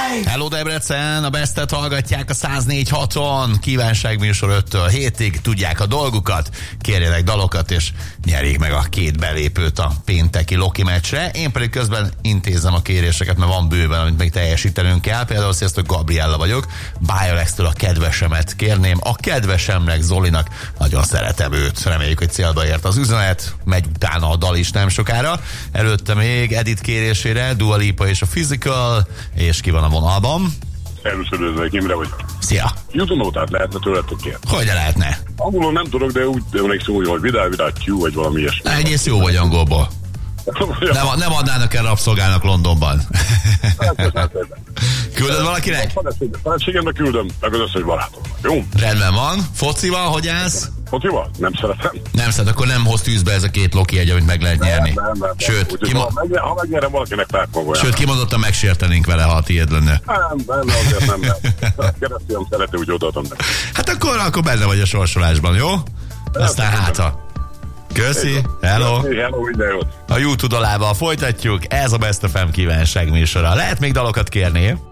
Hello Debrecen, a Bestet hallgatják a 104.6-on. Kívánságműsor 5-től 7-ig, tudják a dolgukat, kérjenek dalokat, és nyerjék meg a 2 belépőt a pénteki Loki meccsre. Én pedig közben intézem a kéréseket, mert van bőven, amit még teljesítenünk kell. Például sziasztok, Gabriella vagyok. Bájalextől a kedvesemet kérném. A kedvesemnek, Zolinak, nagyon szeretem őt. Reméljük, hogy célba ért az üzenet. Megy utána a dal is nem sokára. Előtte még Edith kérésére Dua Lipa és a Physical, és ki van a vonalban? Szervuszöröznek, Imre vagy. Szia! Jutonótát lehetne tőletek kérni? Hogy lehetne? Angolul nem tudok, de úgy emlékszem, hogy vidál Q, vagy valami ilyesmi. Egész jó vagy angolból. Nem adnának el rabszolgának Londonban. Küldöd valakinek? Feleségemnek küldöm, meg az összes barátomnak, jó? Rendben van. Focival, hogy állsz? Focival? Nem szeretem. Nem szeret, akkor nem hoz tűzbe ez a 2 Loki egy, amit meg lehet nyerni. Nem. Sőt, ha megnyerem valakinek pártmagoljára. Sőt, kimondottan megsértenénk vele, ha a tiéd lenne. Nem, azért nem. Keresztülem szereti, úgy odaadom neki. Hát akkor benne vagy a sorsolásban, jó? Aztán hátra. Köszi, hello! Hello, minden jót! A YouTube oldalával folytatjuk, ez a Best FM kívánság műsora. Lehet még dalokat kérni?